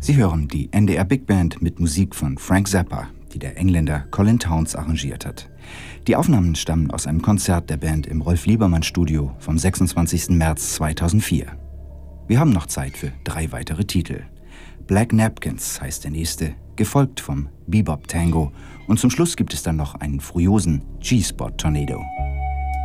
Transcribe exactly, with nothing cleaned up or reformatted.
Sie hören die N D R Big Band mit Musik von Frank Zappa, die der Engländer Colin Townes arrangiert hat. Die Aufnahmen stammen aus einem Konzert der Band im Rolf-Liebermann-Studio vom sechsundzwanzigsten März zweitausendvier. Wir haben noch Zeit für drei weitere Titel. Black Napkins heißt der nächste, gefolgt vom Bebop Tango, und zum Schluss gibt es dann noch einen furiosen G-Spot Tornado.